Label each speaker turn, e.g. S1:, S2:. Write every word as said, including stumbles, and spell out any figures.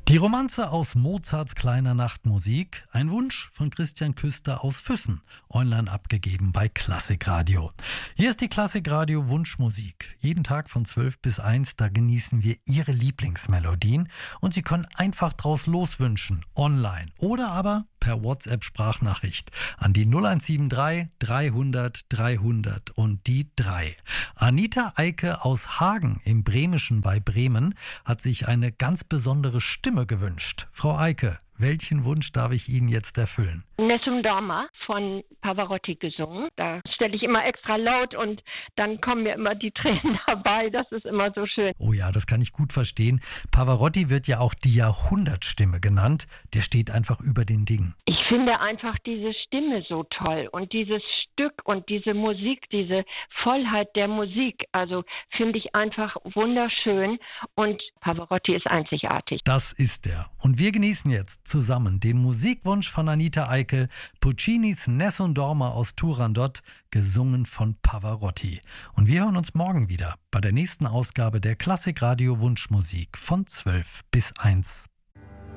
S1: Die Romanze aus Mozarts kleiner Nachtmusik, ein Wunsch von Christian Küster aus Füssen, online abgegeben bei Klassikradio. Hier ist die Klassikradio Wunschmusik. Jeden Tag von zwölf bis eins, da genießen wir Ihre Lieblingsmelodien und Sie können einfach draus loswünschen, online oder aber per WhatsApp-Sprachnachricht an die null eins sieben drei dreihundert dreihundert und die drei. Anita Eike aus Hagen im Bremischen bei Bremen hat sich eine ganz besondere Stimme gewünscht. Frau Eike, welchen Wunsch darf ich Ihnen jetzt erfüllen?
S2: Nessun Dorma von Pavarotti gesungen. Da stelle ich immer extra laut und dann kommen mir immer die Tränen dabei. Das ist immer so schön.
S1: Oh ja, das kann ich gut verstehen. Pavarotti wird ja auch die Jahrhundertstimme genannt. Der steht einfach über den Dingen.
S2: Ich finde einfach diese Stimme so toll und dieses Stück und diese Musik, diese Vollheit der Musik, also finde ich einfach wunderschön und Pavarotti ist einzigartig.
S1: Das ist er. Und wir genießen jetzt zusammen den Musikwunsch von Anita Eike, Puccinis Nessun Dorma aus Turandot, gesungen von Pavarotti. Und wir hören uns morgen wieder bei der nächsten Ausgabe der Klassikradio Wunschmusik von zwölf bis eins.